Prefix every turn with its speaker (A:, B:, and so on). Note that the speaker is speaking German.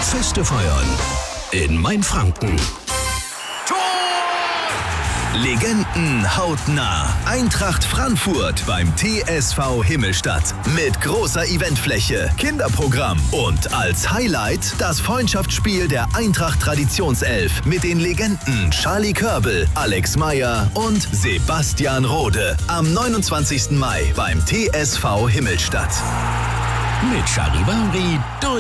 A: Feste feiern in Mainfranken. Legenden hautnah. Eintracht Frankfurt beim TSV Himmelstadt. Mit großer Eventfläche, Kinderprogramm und als Highlight das Freundschaftsspiel der Eintracht Traditionself mit den Legenden Charlie Körbel, Alex Meyer und Sebastian Rode. Am 29. Mai beim TSV Himmelstadt. Mit Charivari